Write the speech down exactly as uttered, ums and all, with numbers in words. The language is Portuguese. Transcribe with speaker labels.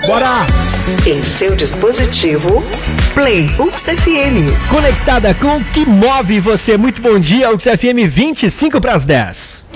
Speaker 1: Bora!
Speaker 2: Em seu dispositivo, Play U X F M.
Speaker 1: Conectada com o que move você. Muito bom dia, U X F M, vinte e cinco para as dez.